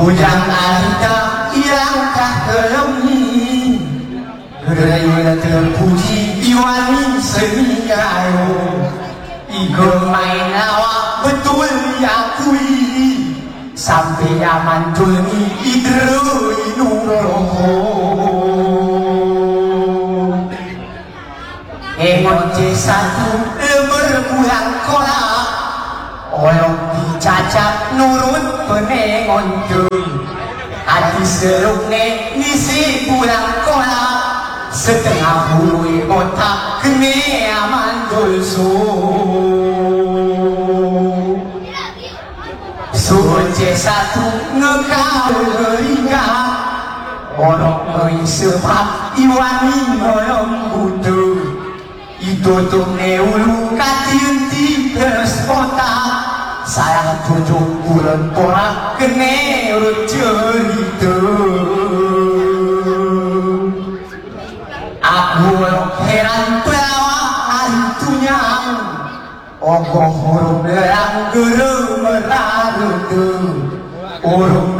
Bujang Arita yang kakelemi Gerayuna terpuji diwani seni ayo Igo main awak betul diakui Sampai aman tulmi idro inuroho Engon C1 berbulan kolak Olok dicacak nurut penengon tu Hati serukne ngisi bulan kolak Setengah bului otak kene aman dulsu Suruh C1 ngekau geringa Olok ngeri sebab iwani nolong butuh Itutup neulu katiunti berspota Sayang 7 bulan porak kene urut cerita Aku heran pelawa hantunya Ogoh huruf derang guru meradu Urung